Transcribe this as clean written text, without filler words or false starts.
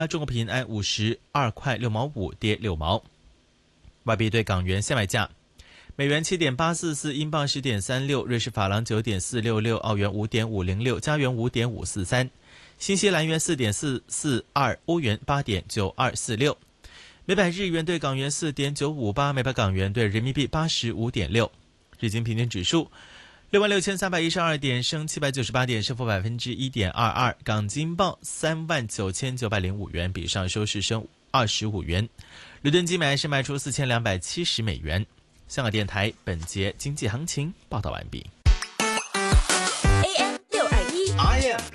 中国平安52.6毛5跌6毛。外币对港元现买价：美元7.844，英镑10.36，瑞士法郎9.466，澳元5.506，加元5.543，新西兰元4.442，欧元8.9246。每百日元对港元4.958，每百港元对人民币85.6。日经平均指数66,312点，升798点，升幅1.22%。港金报39,905元，比上收市升25元。伦敦金买是卖出4270美元。香港电台本节经济行情报道完毕。